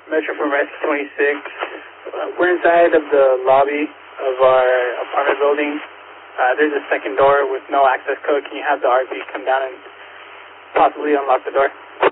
Metro from Rescue 26. We're inside of the lobby of our apartment building. There's a second door with no access code. Can you have the RV come down and possibly unlock the door?